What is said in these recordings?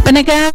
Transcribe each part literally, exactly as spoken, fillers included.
Penegak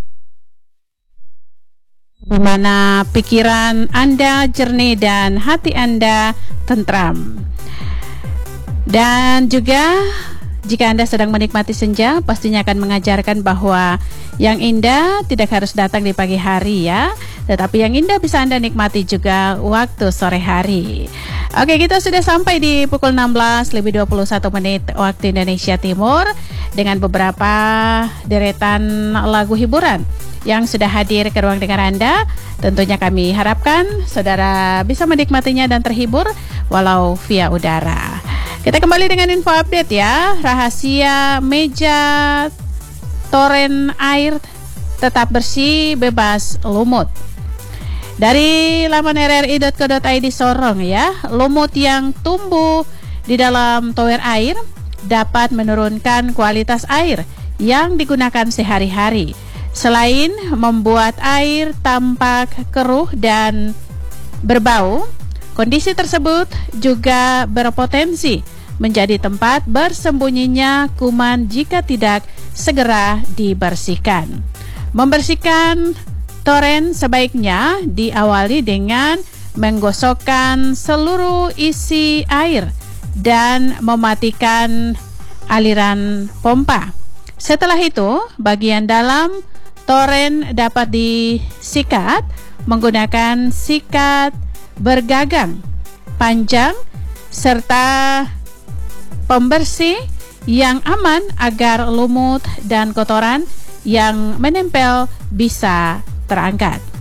di mana pikiran Anda jernih dan hati Anda tentram. Dan juga jika Anda sedang menikmati senja, pastinya akan mengajarkan bahwa yang indah tidak harus datang di pagi hari ya, tetapi yang indah bisa Anda nikmati juga waktu sore hari. Oke, kita sudah sampai di pukul enam belas lebih dua puluh satu menit waktu Indonesia Timur dengan beberapa deretan lagu hiburan yang sudah hadir ke ruang dengar Anda. Tentunya kami harapkan saudara bisa menikmatinya dan terhibur walau via udara. Kita kembali dengan info update ya. Rahasia meja toren air tetap bersih, bebas lumut. Dari laman r r i dot co dot i d Sorong ya, lumut yang tumbuh di dalam tower air dapat menurunkan kualitas air yang digunakan sehari-hari. Selain membuat air tampak keruh dan berbau, kondisi tersebut juga berpotensi menjadi tempat bersembunyinya kuman jika tidak segera dibersihkan. Membersihkan toren sebaiknya diawali dengan menggosokkan seluruh isi air dan mematikan aliran pompa. Setelah itu, bagian dalam toren dapat disikat menggunakan sikat bergagang panjang serta pembersih yang aman agar lumut dan kotoran yang menempel bisa terangkat.